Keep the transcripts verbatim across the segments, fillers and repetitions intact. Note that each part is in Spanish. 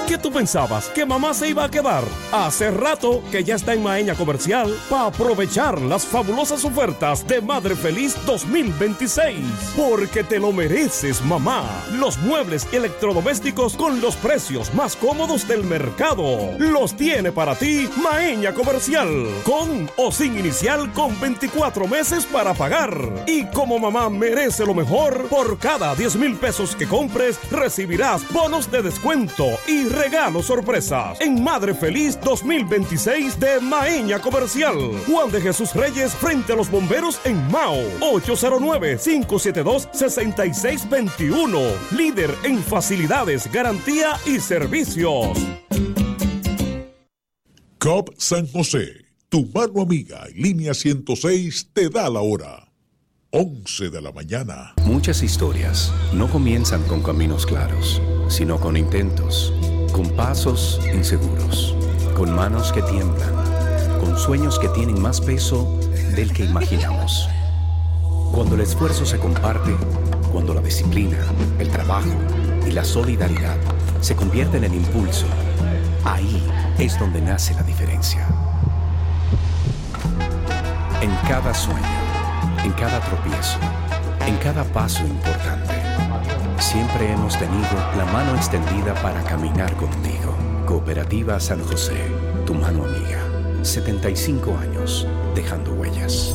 ¿Qué tú pensabas? ¿Que mamá se iba a quedar? Hace rato que ya está en Maeña Comercial para aprovechar las fabulosas ofertas de Madre Feliz dos mil veintiséis. Porque te lo mereces, mamá. Los muebles electrodomésticos con los precios más cómodos del mercado. Los tiene para ti Maeña Comercial. Con o sin inicial con veinticuatro meses para pagar. Y como mamá merece lo mejor, por cada diez mil pesos que compres recibirás bonos de descuento y regalos sorpresas en Madre Feliz dos mil veintiséis de Maeña Comercial. Juan de Jesús Reyes frente a los bomberos en Mao. ocho cero nueve, cinco siete dos, seis seis dos uno. Líder en facilidades, garantía y servicios. C O P San José, tu mano amiga y línea ciento seis te da la hora. once de la mañana. Muchas historias no comienzan con caminos claros, sino con intentos, con pasos inseguros, con manos que tiemblan, con sueños que tienen más peso del que imaginamos. Cuando el esfuerzo se comparte, cuando la disciplina, el trabajo y la solidaridad se convierten en impulso, ahí es donde nace la diferencia. En cada sueño, en cada tropiezo, en cada paso importante, siempre hemos tenido la mano extendida para caminar contigo. Cooperativa San José, tu mano amiga. setenta y cinco años, dejando huellas.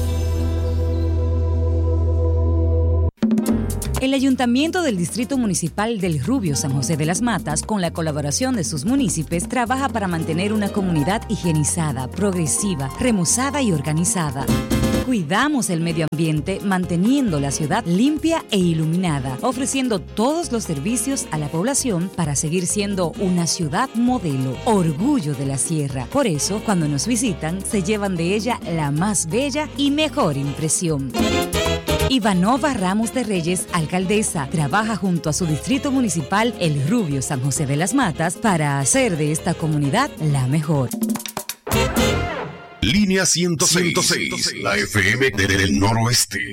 El Ayuntamiento del Distrito Municipal del Rubio San José de las Matas, con la colaboración de sus municipios, trabaja para mantener una comunidad higienizada, progresiva, remozada y organizada. Cuidamos el medio ambiente manteniendo la ciudad limpia e iluminada, ofreciendo todos los servicios a la población para seguir siendo una ciudad modelo, orgullo de la sierra. Por eso, cuando nos visitan, se llevan de ella la más bella y mejor impresión. Ivanova Ramos de Reyes, alcaldesa, trabaja junto a su distrito municipal, El Rubio San José de las Matas, para hacer de esta comunidad la mejor. Línea ciento seis, la F M del noroeste.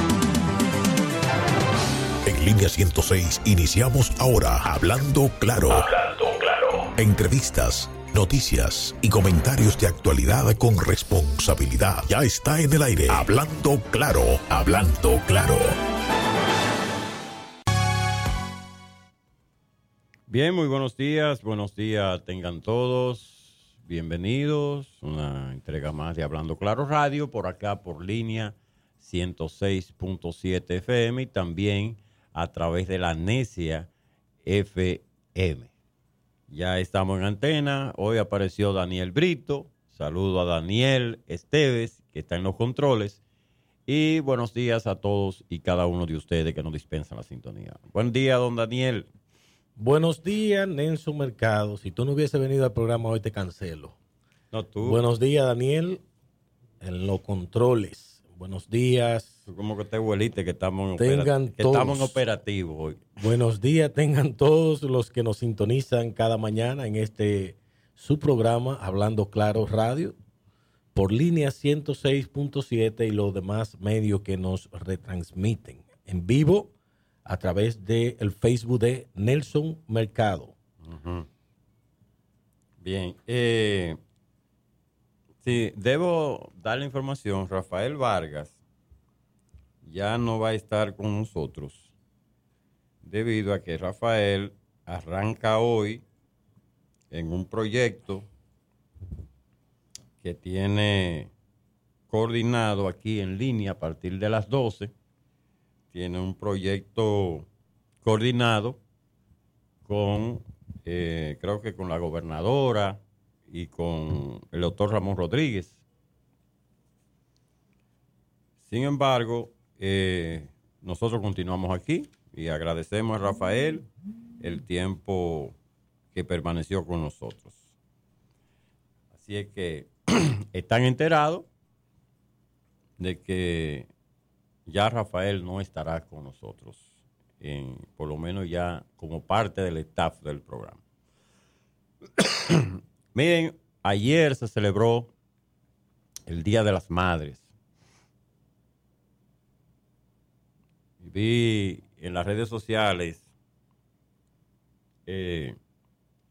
En Línea ciento seis iniciamos ahora Hablando Claro. Hablando Claro. Entrevistas, noticias y comentarios de actualidad con responsabilidad. Ya está en el aire. Hablando Claro. Hablando Claro. Bien, muy buenos días. Buenos días tengan todos. Bienvenidos, una entrega más de Hablando Claro Radio, por acá por línea ciento seis punto siete F M y también a través de la Necia F M. Ya estamos en antena, hoy apareció Daniel Brito, saludo a Daniel Esteves, que está en los controles, y buenos días a todos y cada uno de ustedes que nos dispensan la sintonía. Buen día, don Daniel. Buenos días, Nelson Mercado. Si tú no hubiese venido al programa hoy, te cancelo. No, tú. Buenos días, Daniel, en los controles. Buenos días. Tú como que te abuelite que estamos en, tengan opera- que todos, estamos en operativo hoy. Buenos días, tengan todos los que nos sintonizan cada mañana en este su programa Hablando Claro Radio por línea ciento seis punto siete y los demás medios que nos retransmiten en vivo a través del Facebook de Nelson Mercado. Uh-huh. Bien. Eh, sí, debo dar la información. Rafael Vargas ya no va a estar con nosotros debido a que Rafael arranca hoy en un proyecto que tiene coordinado aquí en línea a partir de las doce. Tiene un proyecto coordinado con, eh, creo que con la gobernadora y con el doctor Ramón Rodríguez. Sin embargo, eh, nosotros continuamos aquí y agradecemos a Rafael el tiempo que permaneció con nosotros. Así es que están enterados de que ya Rafael no estará con nosotros, en, por lo menos ya como parte del staff del programa. Miren, ayer se celebró el Día de las Madres. Vi en las redes sociales eh,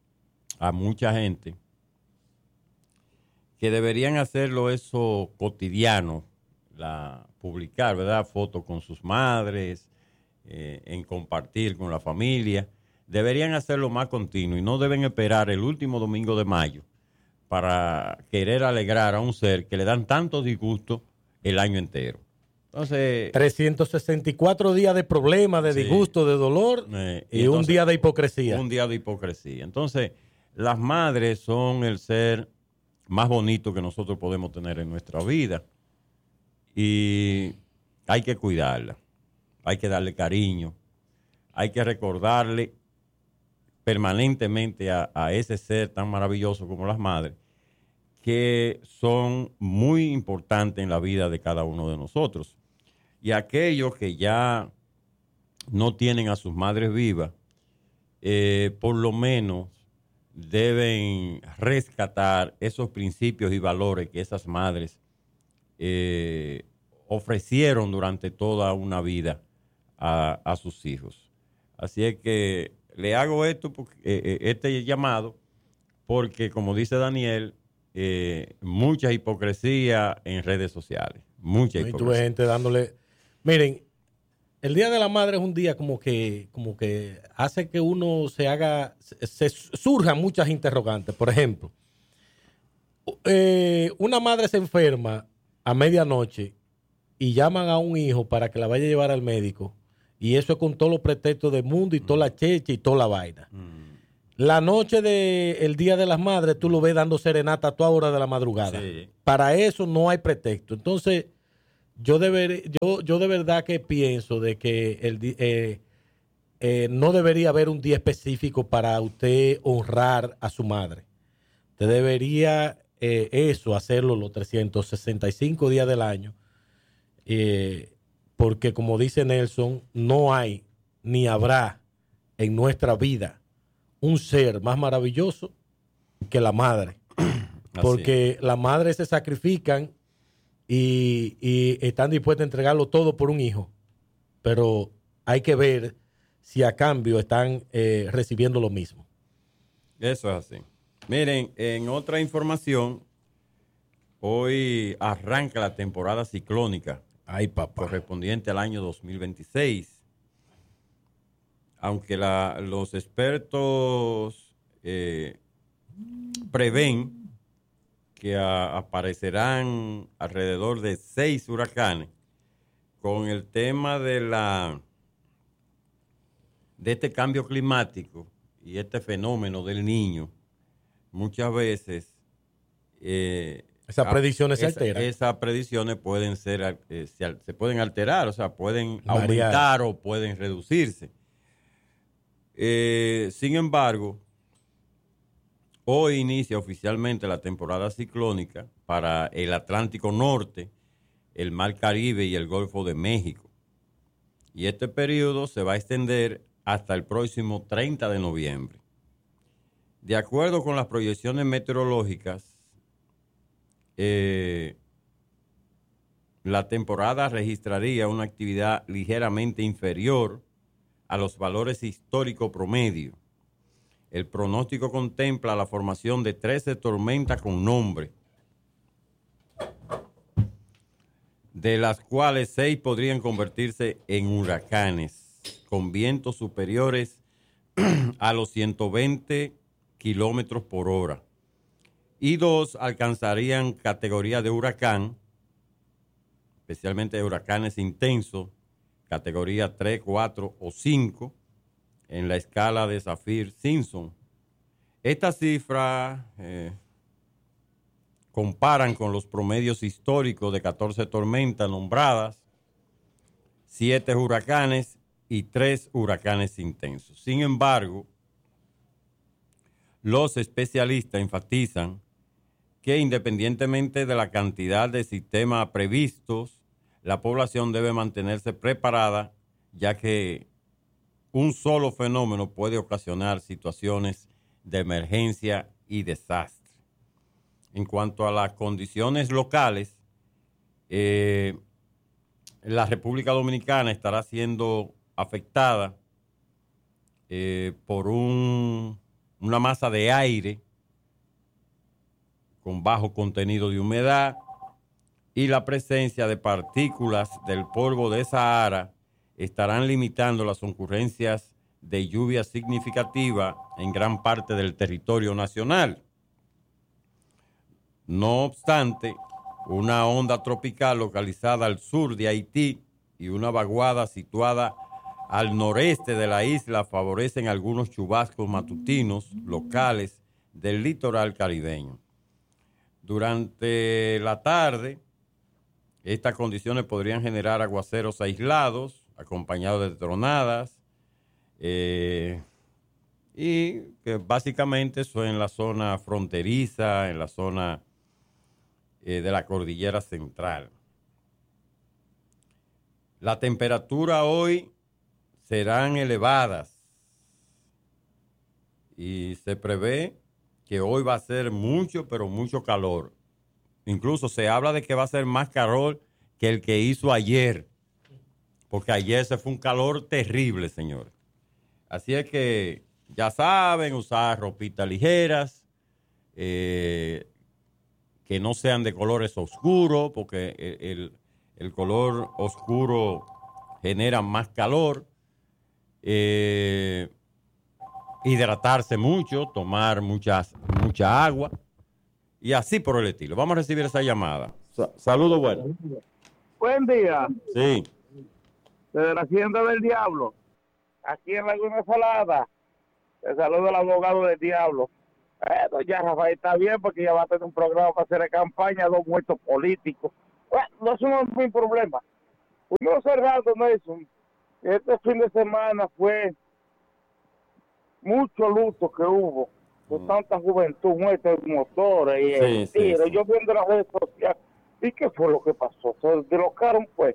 a mucha gente que deberían hacerlo eso cotidiano, la, publicar, ¿verdad? Fotos con sus madres, eh, en compartir con la familia. Deberían hacerlo más continuo y no deben esperar el último domingo de mayo para querer alegrar a un ser que le dan tantos disgustos el año entero. Entonces, trescientos sesenta y cuatro días de problemas, de sí, disgusto, de dolor eh, y, y entonces, un día de hipocresía. Un día de hipocresía. Entonces, las madres son el ser más bonito que nosotros podemos tener en nuestra vida y hay que cuidarla, hay que darle cariño, hay que recordarle permanentemente a, a ese ser tan maravilloso como las madres, que son muy importantes en la vida de cada uno de nosotros. Y aquellos que ya no tienen a sus madres vivas, eh, por lo menos deben rescatar esos principios y valores que esas madres eh, ofrecieron durante toda una vida a, a sus hijos. Así es que le hago esto, eh, este llamado, porque como dice Daniel, eh, mucha hipocresía en redes sociales. Mucha hipocresía. Y tuve gente dándole... Miren, el Día de la Madre es un día como que, como que hace que uno se haga, se, se surjan muchas interrogantes. Por ejemplo, eh, una madre se enferma a medianoche y llaman a un hijo para que la vaya a llevar al médico. Y eso es con todos los pretextos del mundo y mm. toda la checha y toda la vaina. Mm. La noche del Día de las Madres tú lo ves dando serenata a toda hora de la madrugada. Sí. Para eso no hay pretexto. Entonces, yo, deber, yo, yo de verdad que pienso de que el, eh, eh, no debería haber un día específico para usted honrar a su madre. Usted debería eh, eso, hacerlo los trescientos sesenta y cinco días del año. Eh, porque como dice Nelson, no hay ni habrá en nuestra vida un ser más maravilloso que la madre. Porque Así. las madres se sacrifican y, y están dispuestas a entregarlo todo por un hijo. Pero hay que ver si a cambio están eh, recibiendo lo mismo. Eso es así. Miren, en otra información, hoy arranca la temporada ciclónica. Ay, papá. Correspondiente al año dos mil veintiséis. Aunque la, los expertos eh, prevén que a, aparecerán alrededor de seis huracanes, con el tema de la de este cambio climático y este fenómeno del Niño, muchas veces eh, esas predicciones esa, se alteran. Esas predicciones pueden ser, eh, se, se pueden alterar, o sea, pueden Variar. aumentar o pueden reducirse. Eh, sin embargo, hoy inicia oficialmente la temporada ciclónica para el Atlántico Norte, el Mar Caribe y el Golfo de México. Y este periodo se va a extender hasta el próximo treinta de noviembre. De acuerdo con las proyecciones meteorológicas, Eh, la temporada registraría una actividad ligeramente inferior a los valores históricos promedio. El pronóstico contempla la formación de trece tormentas con nombre, de las cuales seis podrían convertirse en huracanes con vientos superiores a los ciento veinte kilómetros por hora. Y dos alcanzarían categoría de huracán, especialmente de huracanes intensos, categoría tres, cuatro o cinco, en la escala de Saffir-Simpson. Estas cifras eh, comparan con los promedios históricos de catorce tormentas nombradas, siete huracanes y tres huracanes intensos. Sin embargo, los especialistas enfatizan que independientemente de la cantidad de sistemas previstos, la población debe mantenerse preparada, ya que un solo fenómeno puede ocasionar situaciones de emergencia y desastre. En cuanto a las condiciones locales, eh, la República Dominicana estará siendo afectada eh, por un una masa de aire con bajo contenido de humedad y la presencia de partículas del polvo de Sahara estarán limitando las ocurrencias de lluvia significativa en gran parte del territorio nacional. No obstante, una onda tropical localizada al sur de Haití y una vaguada situada al noreste de la isla favorecen algunos chubascos matutinos locales del litoral caribeño. Durante la tarde, estas condiciones podrían generar aguaceros aislados, acompañados de tronadas, eh, y que básicamente son en la zona fronteriza, en la zona eh, de la cordillera central. La temperatura hoy serán elevadas y se prevé que hoy va a ser mucho, pero mucho calor. Incluso se habla de que va a ser más calor que el que hizo ayer, porque ayer se fue un calor terrible, señores. Así es que ya saben, usar ropitas ligeras, eh, que no sean de colores oscuros, porque el, el, el color oscuro genera más calor. Eh, hidratarse mucho, tomar muchas, mucha agua y así por el estilo. Vamos a recibir esa llamada. Sa- Saludos, bueno. Buen día. Sí. Desde la Hacienda del Diablo, aquí en Laguna Salada. Le saludo al abogado del Diablo. Bueno, ya Rafael está bien porque ya va a tener un programa para hacer campaña a dos muertos políticos. Bueno, no es un mi problema. Uno cerrado, Nelson. Este fin de semana fue mucho luto que hubo de tanta juventud, muertos de motores y Sí, el sí, tiro. sí. Yo viendo las redes sociales, ¿y qué fue lo que pasó? Se deslocaron, pues.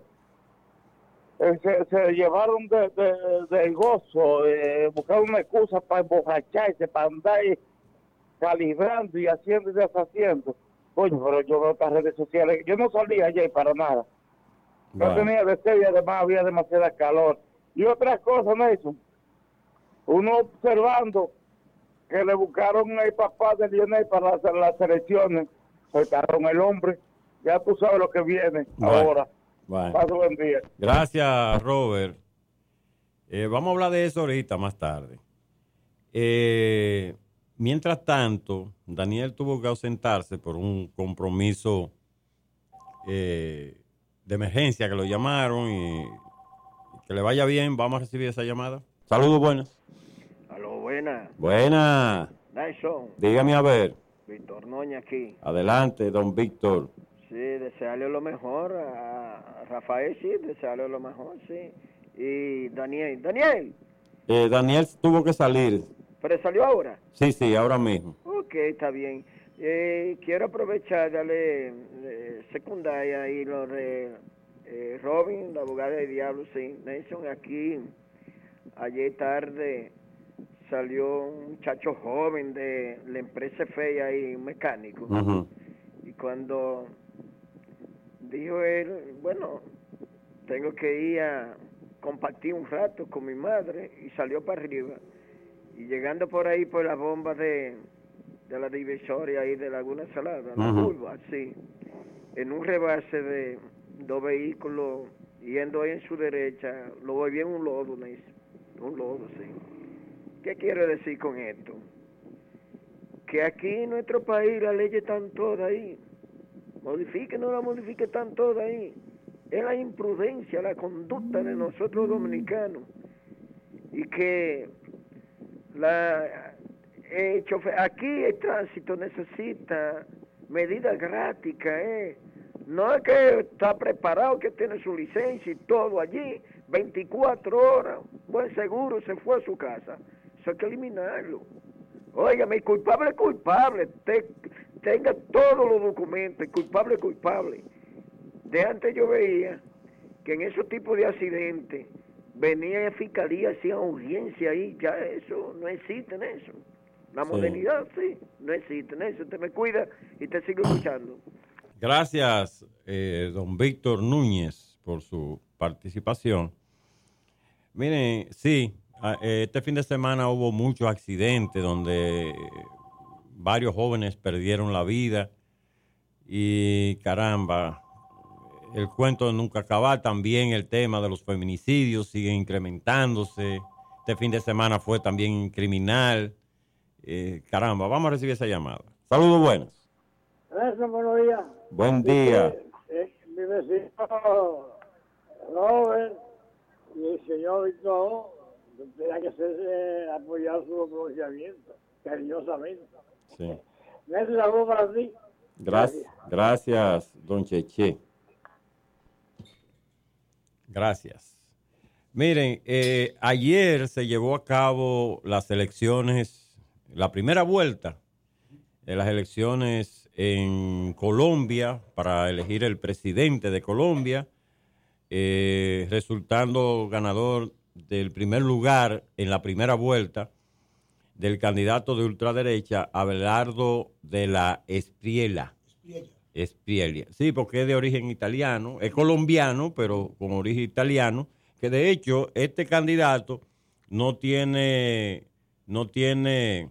Eh, Se, se llevaron de, de, del gozo, eh, buscaron una excusa para emborracharse, para andar calibrando y haciendo y deshaciendo. Coño, pero yo veo estas redes sociales, yo no salía ayer para nada. No Bueno. tenía deseo y además había demasiada calor. Y otra cosa, Nelson, uno observando que le buscaron el papá de Lionel para hacer las elecciones, soltaron el hombre, ya tú sabes lo que viene Bueno. ahora. Bueno. Pase buen día. Gracias, Robert. Eh, vamos a hablar de eso ahorita, más tarde. Eh, mientras tanto, Daniel tuvo que ausentarse por un compromiso eh, de emergencia que lo llamaron y que le vaya bien. Vamos a recibir esa llamada. Saludos, buenas. Aló, buena. Buenas. Dyson, Dígame a ver. Víctor Noña aquí. Adelante, don Víctor. Sí, desearle lo mejor a Rafael, sí, desearle lo mejor, sí. Y Daniel, Daniel, Eh, Daniel tuvo que salir. pero salió ahora. Sí, sí, ahora mismo. Ok, está bien. Eh, quiero aprovechar, darle eh, secundaria y lo de eh, Robin, la abogada del diablo, sí. Nelson, aquí, ayer tarde salió un muchacho joven de la empresa Fea y un mecánico. Ujú. Y cuando dijo él, bueno, tengo que ir a compartir un rato con mi madre, y salió para arriba. Y llegando por ahí, por la bomba de, de la divisoria ahí de Laguna Salada, la Ujú. curva, así, en un rebase de dos vehículos yendo ahí en su derecha, lo volví en un lodo, Nelson, un lodo, sí. ¿Qué quiero decir con esto? Que aquí en nuestro país las leyes están todas ahí. Modifique, no la modifique, están todas ahí. Es la imprudencia, la conducta de nosotros dominicanos. Y que la el chofer, aquí el tránsito necesita medidas drásticas, ¿eh? No es que está preparado, que tiene su licencia y todo allí, veinticuatro horas, buen seguro, se fue a su casa. Eso hay que eliminarlo. Óigame, el culpable es culpable, te, tenga todos los documentos, el culpable es culpable. De antes yo veía que en esos tipos de accidentes venía la fiscalía, hacía audiencia ahí, ya eso, no existe en eso. La Sí. modernidad, sí, no existe en eso. Te me cuida y te sigo escuchando. Gracias, eh, don Víctor Núñez, por su participación. Miren, sí, Este fin de semana hubo muchos accidentes donde varios jóvenes perdieron la vida y caramba, el cuento de nunca acabar. También el tema de los feminicidios sigue incrementándose. Este fin de semana fue también criminal. Eh, caramba, vamos a recibir esa llamada. Saludos, buenas. Gracias, buenos días. Buen día. Eh, eh, mi vecino Robert y el señor Víctor tenía que ser eh, apoyado su pronunciamiento, cariñosamente. Sí. Gracias, saludos para ti. Gracias, gracias, don Cheche. Gracias. Miren, eh, ayer se llevó a cabo las elecciones, la primera vuelta de las elecciones en Colombia para elegir el presidente de Colombia, eh, resultando ganador del primer lugar en la primera vuelta del candidato de ultraderecha, Abelardo de la Espriella. Espriella. Sí, porque es de origen italiano, es colombiano, pero con origen italiano, que de hecho este candidato no tiene, no tiene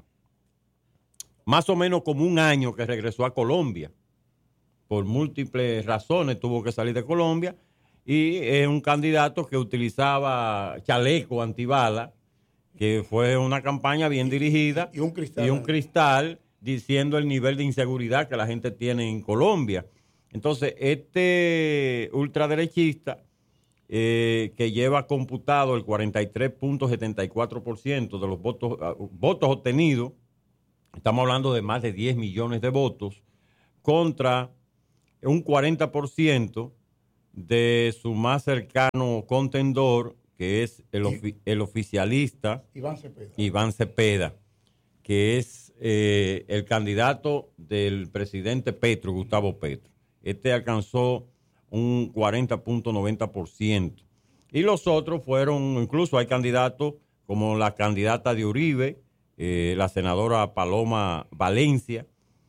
más o menos como un año que regresó a Colombia. Por múltiples razones tuvo que salir de Colombia y es un candidato que utilizaba chaleco antibala, que fue una campaña bien dirigida y un cristal, y un cristal diciendo el nivel de inseguridad que la gente tiene en Colombia. Entonces, este ultraderechista eh, que lleva computado el cuarenta y tres punto setenta y cuatro por ciento de los votos, uh, votos obtenidos, estamos hablando de más de diez millones de votos, contra un cuarenta por ciento de su más cercano contendor, que es el, ofi- el oficialista Iván Cepeda, Iván Cepeda, que es eh, el candidato del presidente Petro, Gustavo Petro. Este alcanzó un cuarenta punto noventa por ciento. Y los otros fueron, incluso hay candidatos como la candidata de Uribe, eh, la senadora Paloma Valencia,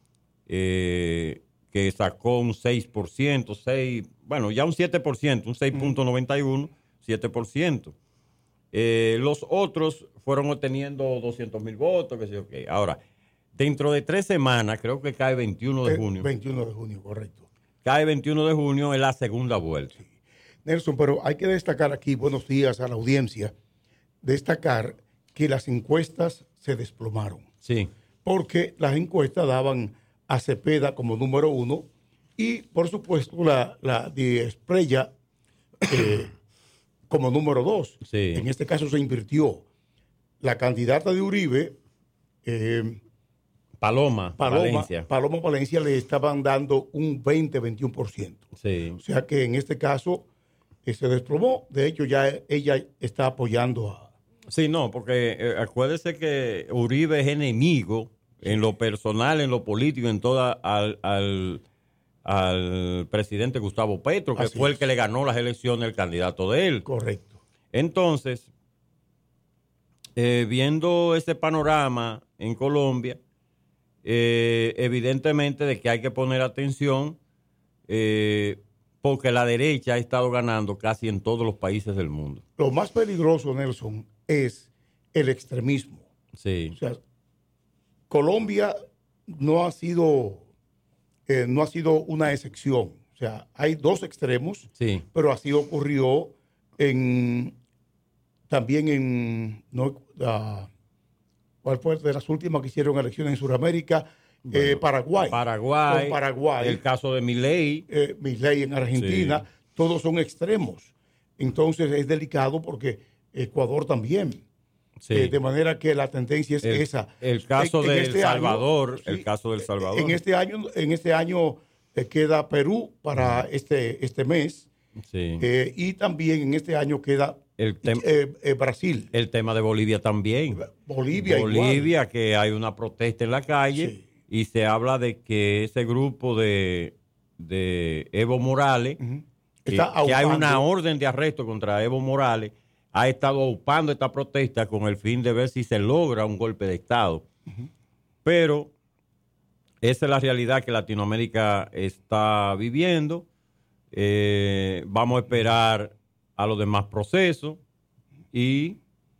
eh, que sacó un seis por ciento, seis, bueno, ya un siete por ciento, un seis punto noventa y uno, siete por ciento. Eh, los otros fueron obteniendo doscientos mil votos, que sé yo qué. Ahora, dentro de tres semanas, creo que cae veintiuno de junio. veintiuno de junio, correcto. Cae veintiuno de junio en la segunda vuelta. Sí. Nelson, pero hay que destacar aquí, buenos días a la audiencia, destacar que las encuestas se desplomaron. Sí. Porque las encuestas daban a Cepeda como número uno y, por supuesto, la, la de Espriella eh, como número dos. Sí. En este caso se invirtió. La candidata de Uribe, eh, Paloma, Paloma Valencia. Paloma Valencia, le estaban dando un veinte, veintiuno por ciento. Sí. O sea que en este caso eh, se desplomó. De hecho, ya ella está apoyando a... Sí, no, porque eh, acuérdese que Uribe es enemigo en lo personal, en lo político, en toda al, al, al presidente Gustavo Petro, que Así fue es. el que le ganó las elecciones, el candidato de él. Correcto. Entonces, eh, viendo ese panorama en Colombia, eh, evidentemente de que hay que poner atención, eh, porque la derecha ha estado ganando casi en todos los países del mundo. Lo más peligroso, Nelson, es el extremismo. Sí. O sea, Colombia no ha sido, eh, no ha sido una excepción. O sea, hay dos extremos, Sí. pero así ocurrió en también en no, ah, ¿cuál fue de las últimas que hicieron elecciones en Sudamérica? Bueno, eh, Paraguay. Paraguay. Con Paraguay. El caso de Milei. Eh, Milei en Argentina. Sí. Todos son extremos. Entonces es delicado porque Ecuador también. Sí. Eh, de manera que la tendencia es El- esa. el caso En- en de este El año, Salvador, sí, el caso del Salvador. En este año, en este año eh, queda Perú para este, este mes. Sí. Eh, y también en este año queda El, tem- eh, eh, Brasil. el tema de Bolivia también. Bolivia, Bolivia, igual. que hay una protesta en la calle Sí. y se habla de que ese grupo de, de Evo Morales, Ujú. que, Está que hay aupando. una orden de arresto contra Evo Morales, ha estado aupando esta protesta con el fin de ver si se logra un golpe de Estado. Pero esa es la realidad que Latinoamérica está viviendo. Eh, vamos a esperar a los demás procesos y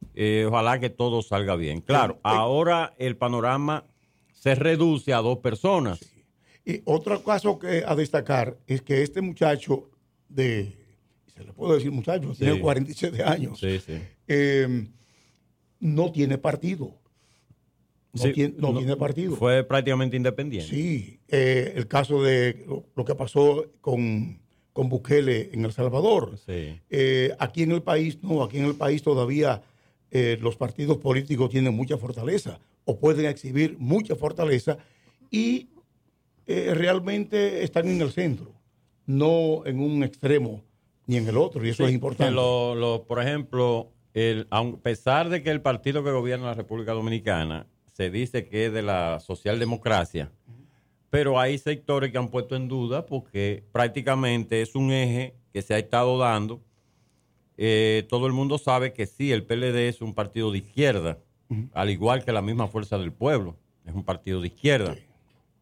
Eh, ojalá que todo salga bien. Claro, ahora el panorama se reduce a dos personas. Sí. Y otro caso que a destacar es que este muchacho de, se le puede decir muchacho, sí. tiene cuarenta y siete años, sí, sí. Eh, no tiene partido. No, sí, tiene, no, no tiene partido. Fue prácticamente independiente. Sí, eh, el caso de lo, lo que pasó con, con Bukele en El Salvador. Sí. Eh, aquí en el país, no, aquí en el país todavía eh, los partidos políticos tienen mucha fortaleza o pueden exhibir mucha fortaleza y eh, realmente están en el centro, no en un extremo ni en el otro, y eso sí, es importante. Lo, lo, por ejemplo, el, a pesar de que el partido que gobierna la República Dominicana se dice que es de la socialdemocracia, pero hay sectores que han puesto en duda porque prácticamente es un eje que se ha estado dando. Eh, todo el mundo sabe que sí, el P L D es un partido de izquierda, uh-huh. al igual que la misma Fuerza del Pueblo, es un partido de izquierda. Sí.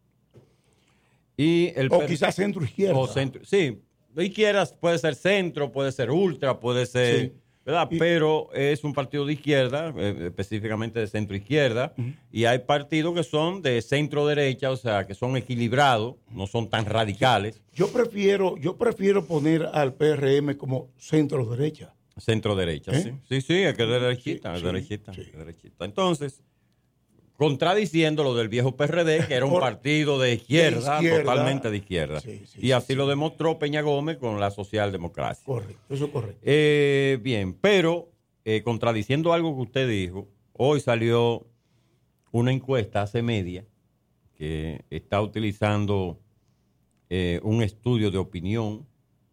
Y el o per... quizás centro-izquierda. O centro, sí, izquierda puede ser centro, puede ser ultra, puede ser... Sí. ¿verdad? Y, pero es un partido de izquierda, eh, específicamente de centro-izquierda, uh-huh. y hay partidos que son de centro-derecha, o sea, que son equilibrados, no son tan radicales. Yo prefiero, yo prefiero poner al P R M como centro-derecha. Centro-derecha, ¿Eh? sí. Sí, sí, es que es derechita, sí, derechita, sí. derechita. Entonces, contradiciendo lo del viejo P R D, que era un Por, partido de izquierda, de izquierda, totalmente de izquierda. Sí, sí, y sí, así sí. lo demostró Peña Gómez con la socialdemocracia. Correcto, eso es correcto. Eh, bien, pero eh, contradiciendo algo que usted dijo, hoy salió una encuesta hace media que está utilizando eh, un estudio de opinión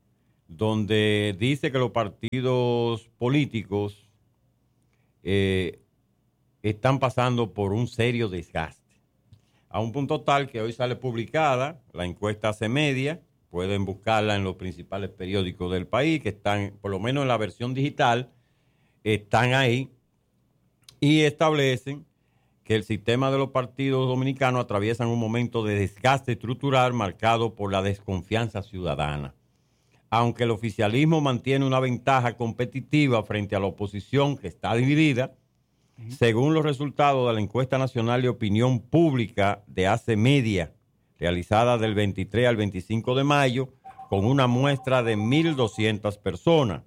donde dice que los partidos políticos eh, están pasando por un serio desgaste. A un punto tal que hoy sale publicada la encuesta hace media, pueden buscarla en los principales periódicos del país, que están, por lo menos en la versión digital, están ahí, y establecen que el sistema de los partidos dominicanos atraviesan un momento de desgaste estructural marcado por la desconfianza ciudadana. Aunque el oficialismo mantiene una ventaja competitiva frente a la oposición que está dividida, según los resultados de la encuesta nacional de opinión pública de hace media, realizada del veintitrés al veinticinco de mayo, con una muestra de mil doscientas personas.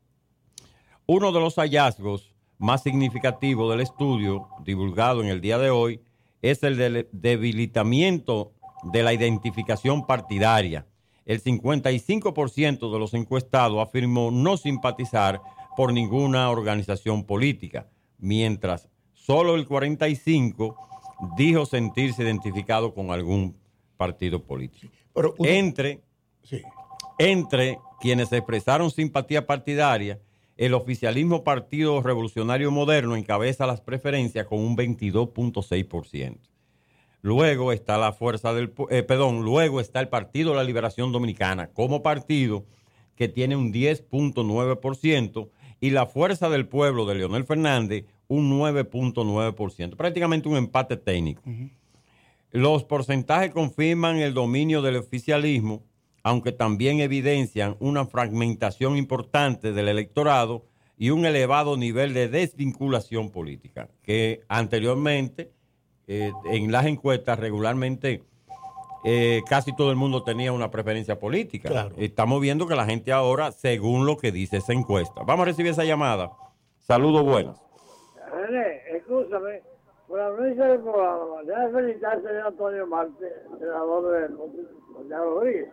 Uno de los hallazgos más significativos del estudio, divulgado en el día de hoy, es el del debilitamiento de la identificación partidaria. El cincuenta y cinco por ciento de los encuestados afirmó no simpatizar por ninguna organización política, mientras solo el cuarenta y cinco por ciento dijo sentirse identificado con algún partido político. Pero uno, entre, sí. entre quienes expresaron simpatía partidaria, el oficialismo Partido Revolucionario Moderno encabeza las preferencias con un veintidós punto seis por ciento. Luego está la fuerza del eh, perdón, luego está el Partido de la Liberación Dominicana como partido que tiene un diez punto nueve por ciento y la Fuerza del Pueblo de Leonel Fernández un nueve punto nueve por ciento, prácticamente un empate técnico. Uh-huh. Los porcentajes confirman el dominio del oficialismo, aunque también evidencian una fragmentación importante del electorado y un elevado nivel de desvinculación política, que anteriormente eh, en las encuestas regularmente eh, casi todo el mundo tenía una preferencia política. Claro. Estamos viendo que la gente ahora, según lo que dice esa encuesta. Vamos a recibir esa llamada. Saludos, buenas. René, escúchame, por la audiencia del programa, déjame felicitarse a Antonio Marte, senador de Santiago Rodríguez.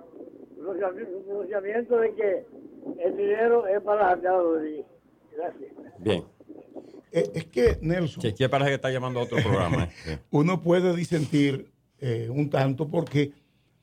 Un pronunciamiento de que el dinero es para Santiago Rodríguez. Gracias. Bien. Eh, es que, Nelson... Che, che, parece que está llamando a otro programa. Eh. Uno puede disentir eh, un tanto porque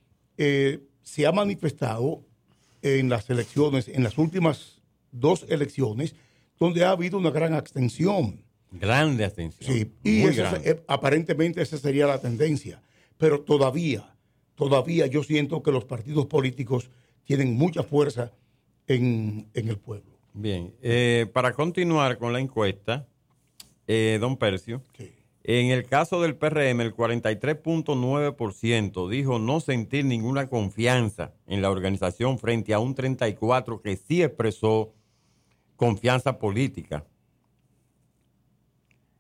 eh, se ha manifestado en las elecciones, en las últimas dos elecciones, donde ha habido una gran abstención. Grande abstención. Sí, y eso se, aparentemente esa sería la tendencia. Pero todavía, todavía yo siento que los partidos políticos tienen mucha fuerza en, en el pueblo. Bien, eh, para continuar con la encuesta, eh, don Percio, sí. En el caso del P R M, el cuarenta y tres punto nueve por ciento dijo no sentir ninguna confianza en la organización frente a un treinta y cuatro por ciento que sí expresó confianza política.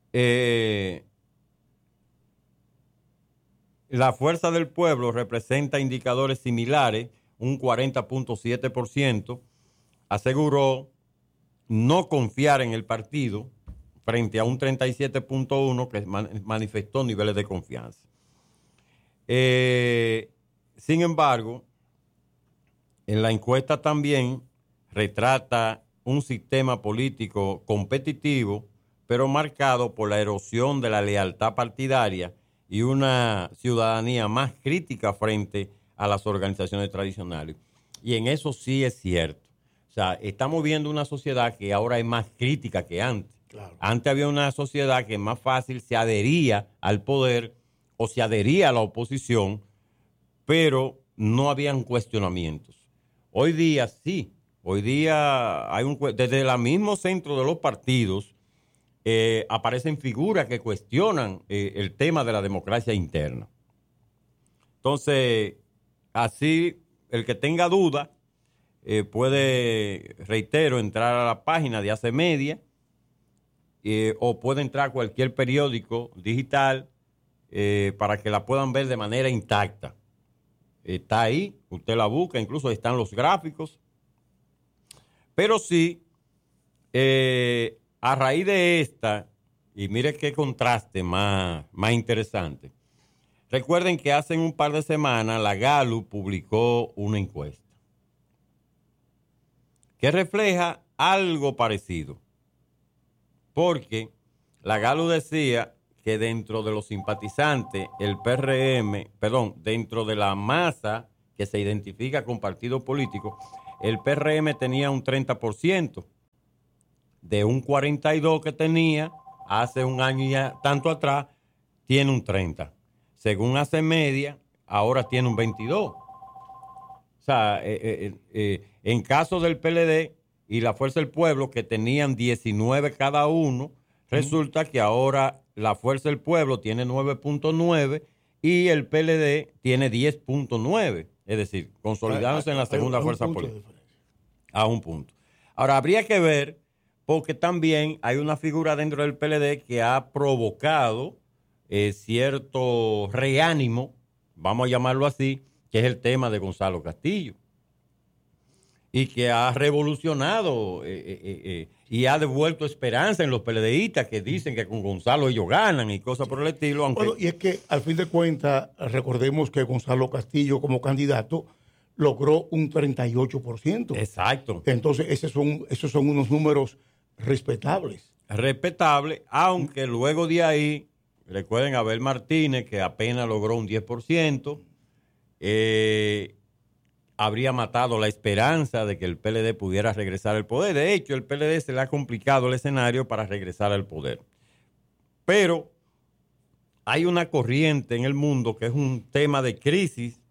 eh, la Fuerza del Pueblo representa indicadores similares, un cuarenta punto siete por ciento, aseguró no confiar en el partido frente a un treinta y siete punto uno por ciento que man- manifestó niveles de confianza. Eh, sin embargo, en la encuesta también retrata un sistema político competitivo, pero marcado por la erosión de la lealtad partidaria y una ciudadanía más crítica frente a las organizaciones tradicionales. Y en eso sí es cierto. O sea, estamos viendo una sociedad que ahora es más crítica que antes. Claro. Antes había una sociedad que más fácil se adhería al poder o se adhería a la oposición, pero no habían cuestionamientos. Hoy día sí. Hoy día hay un desde el mismo centro de los partidos eh, aparecen figuras que cuestionan eh, el tema de la democracia interna. Entonces, así el que tenga duda eh, puede, reitero, entrar a la página de Hace Media eh, o puede entrar a cualquier periódico digital eh, para que la puedan ver de manera intacta. Está ahí, usted la busca, incluso están los gráficos. Pero sí, eh, a raíz de esta, y mire qué contraste más, más interesante. Recuerden que hace un par de semanas la Gallup publicó una encuesta que refleja algo parecido. Porque la Gallup decía que dentro de los simpatizantes, el P R M, perdón, dentro de la masa que se identifica con partidos políticos, el P R M tenía un treinta por ciento de un cuarenta y dos por ciento que tenía hace un año y ya, tanto atrás, tiene un treinta por ciento. Según Hace Media, ahora tiene un veintidós por ciento. O sea, eh, eh, eh, en caso del P L D y la Fuerza del Pueblo, que tenían diecinueve cada uno, resulta que ahora la Fuerza del Pueblo tiene nueve punto nueve y el P L D tiene diez punto nueve. Es decir, consolidándose en la segunda fuerza política. A un punto. Ahora, habría que ver, porque también hay una figura dentro del P L D que ha provocado eh, cierto reánimo, vamos a llamarlo así, que es el tema de Gonzalo Castillo. Y que ha revolucionado eh, eh, eh, y ha devuelto esperanza en los PLDistas que dicen que con Gonzalo ellos ganan y cosas por el estilo. Aunque... Bueno, y es que al fin de cuentas, recordemos que Gonzalo Castillo como candidato logró un treinta y ocho por ciento. Exacto. Entonces, esos son, esos son unos números respetables. Respetables, aunque luego de ahí, recuerden a Abel Martínez, que apenas logró un diez por ciento, eh, habría matado la esperanza de que el P L D pudiera regresar al poder. De hecho, el P L D se le ha complicado el escenario para regresar al poder. Pero hay una corriente en el mundo que es un tema de crisis,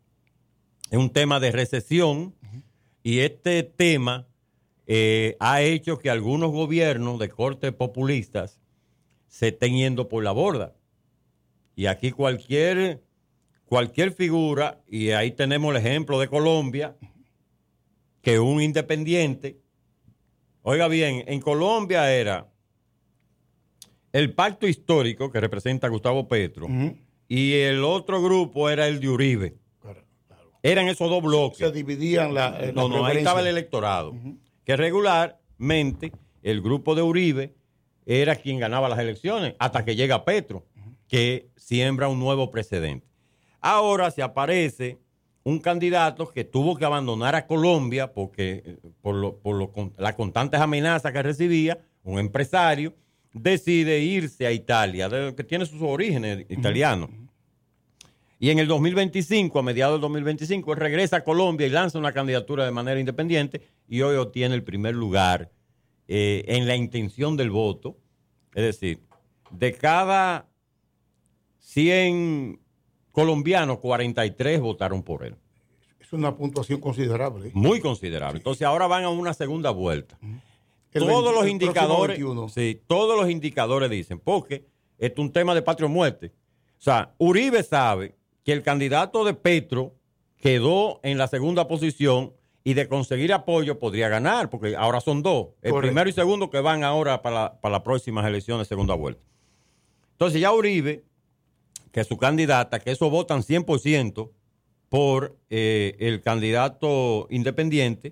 es un tema de recesión, uh-huh. y este tema eh, ha hecho que algunos gobiernos de corte populistas se estén yendo por la borda. Y aquí cualquier... Cualquier figura, y ahí tenemos el ejemplo de Colombia, que un independiente, oiga bien, en Colombia era el pacto histórico que representa a Gustavo Petro, uh-huh. y el otro grupo era el de Uribe. Claro, claro. Eran esos dos bloques. Se dividían la, la No, no, ahí estaba el electorado. Uh-huh. Que regularmente el grupo de Uribe era quien ganaba las elecciones, hasta que llega Petro, uh-huh. que siembra un nuevo precedente. Ahora se aparece un candidato que tuvo que abandonar a Colombia porque por, lo, por lo, las constantes amenazas que recibía, un empresario, decide irse a Italia, de, que tiene sus orígenes italianos. Uh-huh. Y en el dos mil veinticinco, a mediados del dos mil veinticinco, él regresa a Colombia y lanza una candidatura de manera independiente y hoy obtiene el primer lugar eh, en la intención del voto. Es decir, de cada cien... colombianos, cuarenta y tres votaron por él. Es una puntuación considerable. Muy considerable. Sí. Entonces ahora van a una segunda vuelta. El todos veinte, los indicadores, sí, todos los indicadores dicen, porque esto es un tema de patria o muerte. O sea, Uribe sabe que el candidato de Petro quedó en la segunda posición y de conseguir apoyo podría ganar, porque ahora son dos. El Correcto. Primero y segundo que van ahora para, para las próximas elecciones de segunda vuelta. Entonces ya Uribe, que es su candidata, que eso votan cien por ciento por eh, el candidato independiente,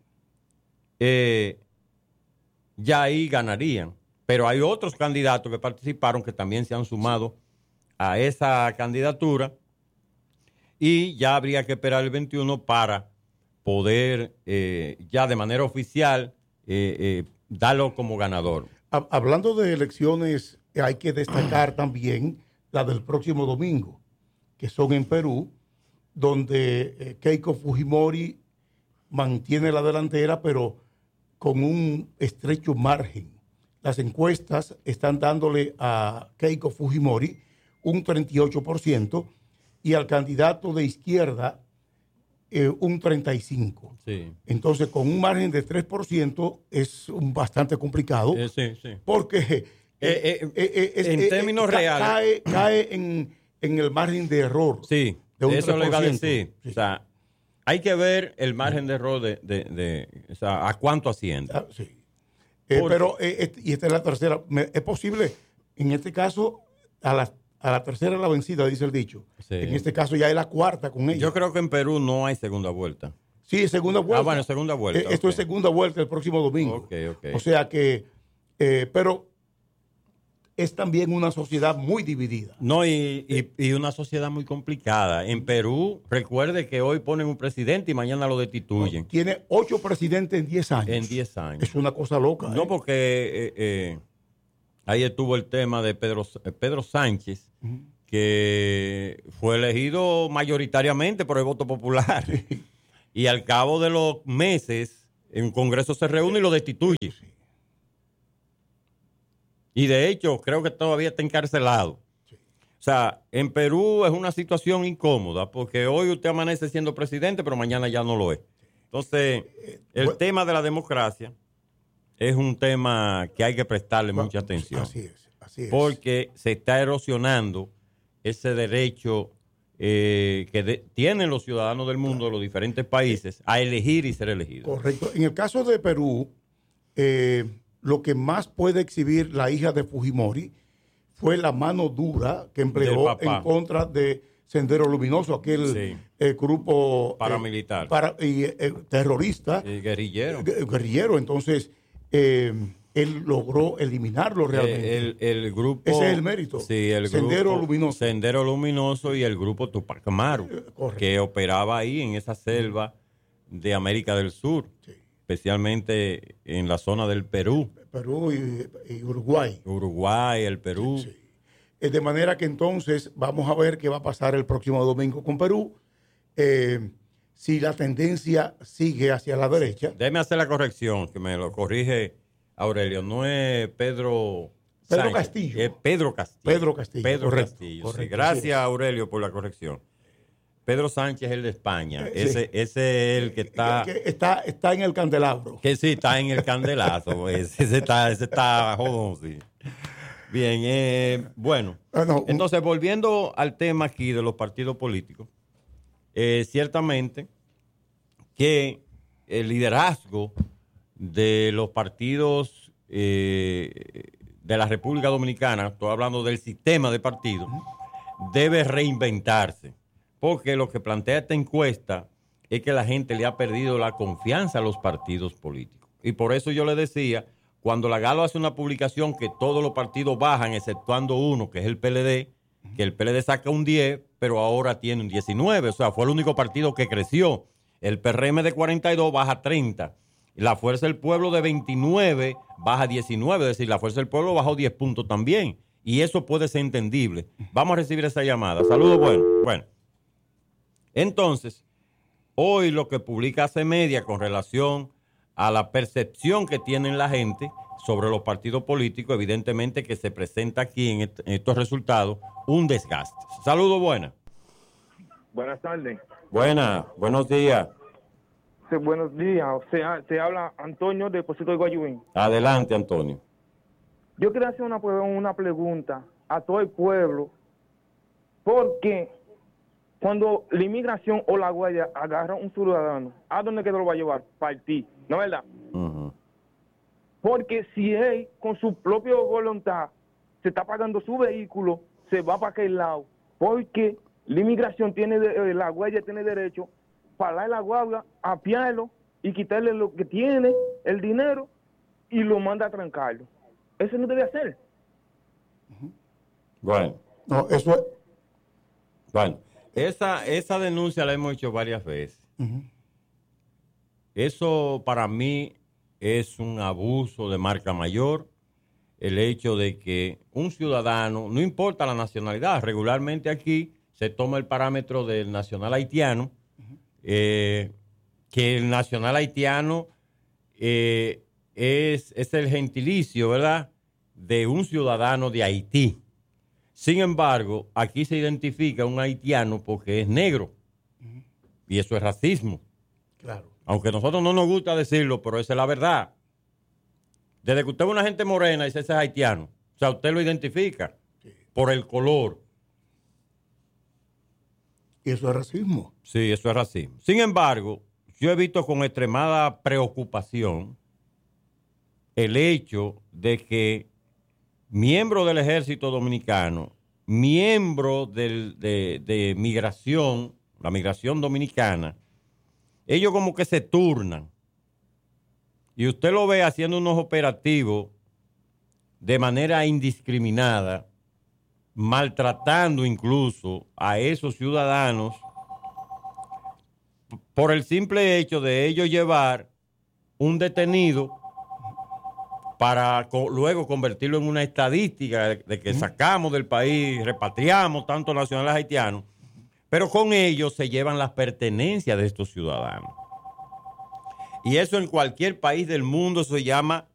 eh, ya ahí ganarían. Pero hay otros candidatos que participaron que también se han sumado a esa candidatura y ya habría que esperar el veintiuno para poder eh, ya de manera oficial eh, eh, darlo como ganador. Hablando de elecciones, hay que destacar también la del próximo domingo, que son en Perú, donde eh, Keiko Fujimori mantiene la delantera, pero con un estrecho margen. Las encuestas están dándole a Keiko Fujimori un treinta y ocho por ciento y al candidato de izquierda eh, un treinta y cinco por ciento. Sí. Entonces, con un margen de tres por ciento es un bastante complicado. Eh, sí, sí. Porque eh, eh, eh, eh, es, en eh, términos eh, reales cae, cae en, en el margen de error. Sí, de un eso le iba a decir. Sí. O sea, hay que ver el margen de error de, de, de o sea, a cuánto asciende. Ah, sí. Eh, pero, eh, este, y esta es la tercera, me, es posible, en este caso, a la, a la tercera la vencida, dice el dicho. Sí. En este caso ya es la cuarta con ella. Yo creo que en Perú no hay segunda vuelta. Sí, segunda vuelta. Ah, bueno, segunda vuelta. Eh, esto okay. es segunda vuelta el próximo domingo. Okay, okay. O sea que, eh, pero es también una sociedad muy dividida. No, y, y, y una sociedad muy complicada. En Perú, recuerde que hoy ponen un presidente y mañana lo destituyen. No, tiene ocho presidentes en diez años. En diez años. Es una cosa loca. No, ¿eh? porque eh, eh, ahí estuvo el tema de Pedro, Pedro Sánchez, uh-huh. que fue elegido mayoritariamente por el voto popular. Sí. Y al cabo de los meses, en Congreso se reúne y lo destituye. Sí. Y de hecho, creo que todavía está encarcelado. Sí. O sea, en Perú es una situación incómoda, porque hoy usted amanece siendo presidente, pero mañana ya no lo es. Entonces, el bueno, tema de la democracia es un tema que hay que prestarle bueno, mucha atención. Así es, así es. Porque se está erosionando ese derecho eh, que de, tienen los ciudadanos del mundo, de los diferentes países, a elegir y ser elegidos. Correcto. En el caso de Perú, eh, lo que más puede exhibir la hija de Fujimori fue la mano dura que empleó en contra de Sendero Luminoso, aquel sí. eh, grupo paramilitar eh, para, y, eh, terrorista. Y guerrillero. Guerrillero. Entonces, eh, él logró eliminarlo realmente. El, el, el grupo. Ese es el mérito. Sí, el Sendero grupo, Luminoso. Sendero Luminoso y el grupo Tupac Amaru, eh, que operaba ahí en esa selva de América del Sur. Sí. Especialmente en la zona del Perú. Perú y, y Uruguay. Uruguay, el Perú. Sí, sí. De manera que entonces vamos a ver qué va a pasar el próximo domingo con Perú. Eh, si la tendencia sigue hacia la derecha. Déjeme hacer la corrección, que me lo corrige Aurelio. No es Pedro... Pedro Sánchez, Castillo. Es Pedro Castillo. Pedro Castillo. Pedro correcto, Castillo. Correcto, sí. Gracias, Aurelio, por la corrección. Pedro Sánchez es el de España. Sí. Ese, ese es el que está... Que está, está en el candelabro. Que sí, está en el candelazo. ese, ese está, ese está jodón, sí. Bien, eh, bueno. Ah, no, un... Entonces, volviendo al tema aquí de los partidos políticos, eh, ciertamente que el liderazgo de los partidos eh, de la República Dominicana, estoy hablando del sistema de partidos, debe reinventarse. Porque lo que plantea esta encuesta es que la gente le ha perdido la confianza a los partidos políticos. Y por eso yo le decía, cuando la Galo hace una publicación que todos los partidos bajan, exceptuando uno, que es el P L D, que el P L D saca un diez, pero ahora tiene un diecinueve. O sea, fue el único partido que creció. El P R M de cuarenta y dos baja treinta. La Fuerza del Pueblo de veintinueve baja diecinueve. Es decir, la Fuerza del Pueblo bajó diez puntos también. Y eso puede ser entendible. Vamos a recibir esa llamada. Saludos, bueno. Bueno. Entonces, hoy lo que publica A C Media con relación a la percepción que tienen la gente sobre los partidos políticos, evidentemente que se presenta aquí en, est- en estos resultados un desgaste. Saludos, buenas. Buenas tardes. Buenas, buenos días. Sí, buenos días. Se, se habla Antonio de Pocito de Guayubín. Adelante, Antonio. Yo quería hacer una, una pregunta a todo el pueblo. ¿Por qué cuando la inmigración o la guardia agarra a un ciudadano, a dónde que lo va a llevar? Partir, ¿no es verdad? Uh-huh. Porque si él, con su propia voluntad, se está pagando su vehículo, se va para aquel lado, porque la inmigración tiene, de, la guardia tiene derecho para la guagua, apiarlo y quitarle lo que tiene, el dinero, y lo manda a trancarlo. Eso no debe hacer. Bueno. No, eso es... Bueno, esa, esa denuncia la hemos hecho varias veces. Uh-huh. Eso para mí es un abuso de marca mayor, el hecho de que un ciudadano, no importa la nacionalidad, regularmente aquí se toma el parámetro del nacional haitiano, uh-huh. eh, que el nacional haitiano eh, es, es el gentilicio, ¿verdad?, de un ciudadano de Haití. Sin embargo, aquí se identifica un haitiano porque es negro, uh-huh. y eso es racismo. Claro. Aunque a nosotros no nos gusta decirlo, pero esa es la verdad. Desde que usted ve una gente morena y dice ese es haitiano, o sea, usted lo identifica sí. por el color. ¿Y eso es racismo? Sí, eso es racismo. Sin embargo, yo he visto con extremada preocupación el hecho de que miembros del ejército dominicano, miembros del, de, de migración, la migración dominicana, ellos como que se turnan. Y usted lo ve haciendo unos operativos de manera indiscriminada, maltratando incluso a esos ciudadanos por el simple hecho de ellos llevar un detenido para co- luego convertirlo en una estadística de, de que sacamos del país, repatriamos tantos nacionales haitianos, pero con ellos se llevan las pertenencias de estos ciudadanos. Y eso en cualquier país del mundo se llama